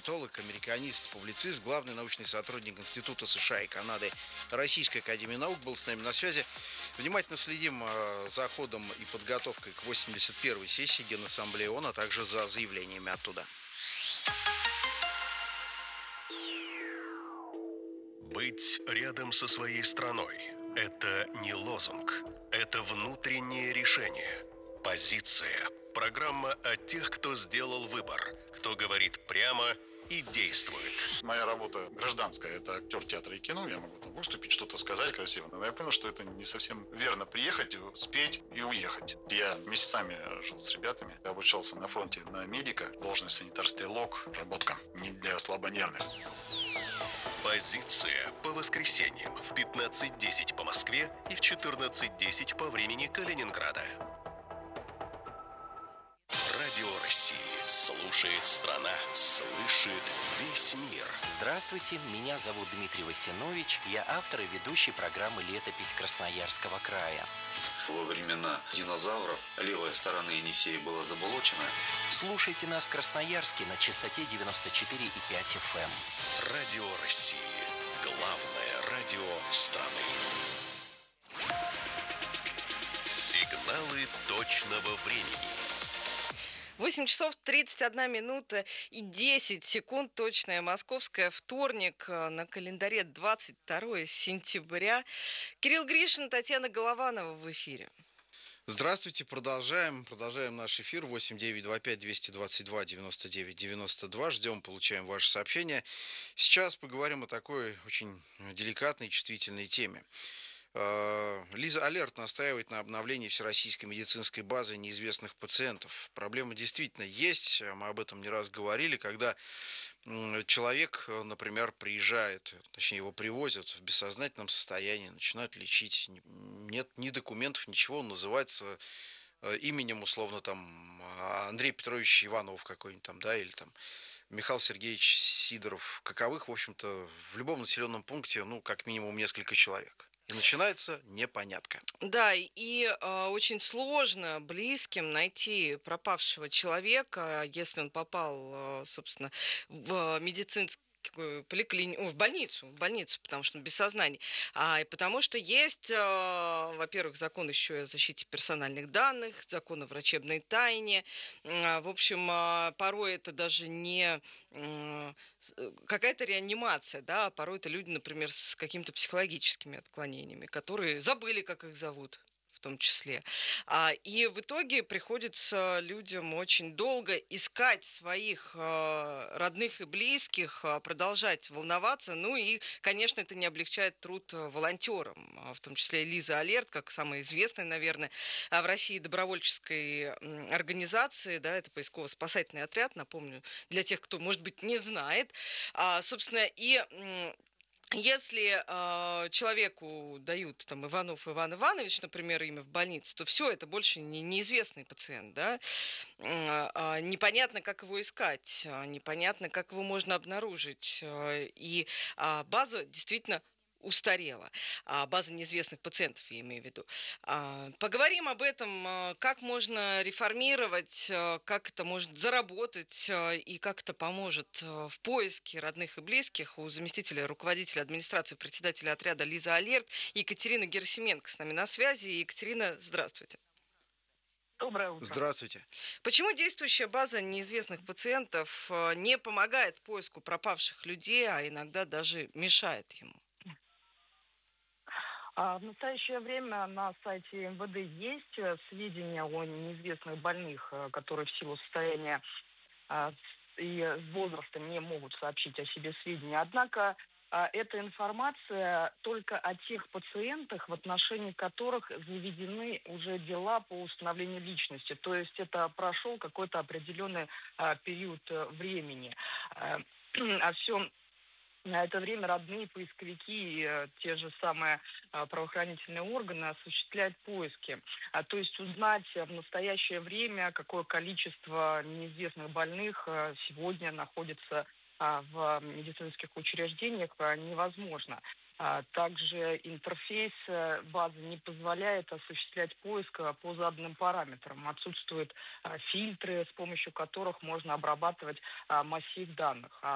политолог, американист, публицист, главный научный сотрудник Института США и Канады Российской академии наук был с нами на связи. Внимательно следим за ходом и подготовкой к 81-й сессии Генассамблеи ООН, а также за заявлениями оттуда. Быть рядом со своей страной – это не лозунг, это внутреннее решение. Позиция. Программа о тех, кто сделал выбор, кто говорит прямо и действует. Моя работа гражданская, это актер театра и кино, я могу там выступить, что-то сказать красиво. Но я понял, что это не совсем верно приехать, спеть и уехать. Я месяцами жил с ребятами, я обучался на фронте на медика, должность санитар-стрелок, работка не для слабонервных. Позиция по воскресеньям в 15:10 по Москве и в 14:10 по времени Калининграда. Радио России. Слушает страна, слышит весь мир. Здравствуйте, меня зовут Дмитрий Васинович. Я автор и ведущий программы «Летопись Красноярского края». Во времена динозавров левая сторона Енисея была заболочена. Слушайте нас в Красноярске на частоте 94,5 FM. Радио России. Главное радио страны. Сигналы точного времени. 8 часов 31 минута и 10 секунд, точное московское, вторник, на календаре 22 сентября. Кирилл Гришин, Татьяна Голованова в эфире. Здравствуйте, продолжаем наш эфир. 8-925-222-99-92. Ждем, получаем ваши сообщения. Сейчас поговорим о такой очень деликатной и чувствительной теме. Лиза Алерт настаивает на обновлении всероссийской медицинской базы неизвестных пациентов. Проблема действительно есть, мы об этом не раз говорили, когда человек, например, приезжает, точнее его привозят в бессознательном состоянии, начинают лечить, нет ни документов, ничего, он называется именем, условно, там, Андрей Петрович Иванов какой-нибудь там, да, или там Михаил Сергеевич Сидоров, каковых, в общем-то, в любом населенном пункте, как минимум несколько человек. И начинается непонятка. Да, и очень сложно близким найти пропавшего человека, если он попал, собственно, в медицинскую поликлинику, в больницу, потому что он без сознания. И потому что есть, во-первых, закон еще о защите персональных данных, закон о врачебной тайне. В общем, порой это даже не какая-то реанимация, да, а порой это люди, например, с какими-то психологическими отклонениями, которые забыли, как их зовут. В том числе. И в итоге приходится людям очень долго искать своих родных и близких, продолжать волноваться. Ну и, конечно, это не облегчает труд волонтерам, в том числе Лиза Алерт, как самая известная, наверное, в России добровольческой организации, да, это поисково-спасательный отряд, напомню, для тех, кто, может быть, не знает. Собственно, и если человеку дают там Иванов Иван Иванович, например, имя в больнице, то все, это больше неизвестный пациент, да? Непонятно, как его искать, непонятно, как его можно обнаружить. И база действительно устарела. База неизвестных пациентов, я имею в виду. Поговорим об этом, как можно реформировать, как это может заработать и как это поможет в поиске родных и близких у заместителя руководителя администрации, председателя отряда Лиза Алерт Екатерина Герасименко с нами на связи. Екатерина, здравствуйте. Доброе утро. Здравствуйте. Почему действующая база неизвестных пациентов не помогает поиску пропавших людей, а иногда даже мешает ему? В настоящее время на сайте МВД есть сведения о неизвестных больных, которые в силу состояния и возраста не могут сообщить о себе сведения. Однако эта информация только о тех пациентах, в отношении которых заведены уже дела по установлению личности. То есть это прошел какой-то определенный период времени. А все на это время родные поисковики и те же самые правоохранительные органы осуществляют поиски. То есть узнать в настоящее время, какое количество неизвестных больных сегодня находится в медицинских учреждениях, невозможно. Также интерфейс базы не позволяет осуществлять поиск по заданным параметрам. Отсутствуют фильтры, с помощью которых можно обрабатывать массив данных.